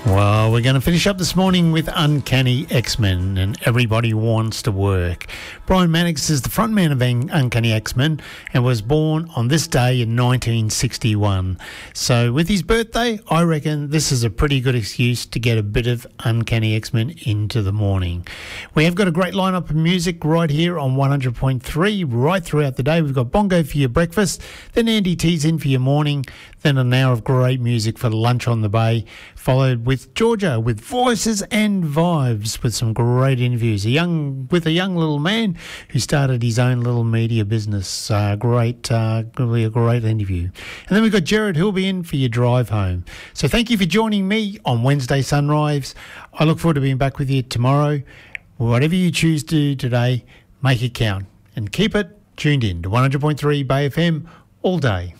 Well, we're going to finish up this morning with Uncanny X-Men and Everybody Wants to Work. Brian Mannix is the frontman of Uncanny X-Men and was born on this day in 1961. So with his birthday, I reckon this is a pretty good excuse to get a bit of Uncanny X-Men into the morning. We have got a great lineup of music right here on 100.3 right throughout the day. We've got Bongo for your breakfast, then Andy T's in for your morning, then an hour of great music for lunch on the bay, followed with Georgia with Voices and Vibes with some great interviews. A young little man who started his own little media business. Really a great interview. And then we've got Jared who'll be in for your drive home. So thank you for joining me on Wednesday Sunrise. I look forward to being back with you tomorrow. Whatever you choose to do today, make it count and keep it tuned in to 100.3 Bay FM all day.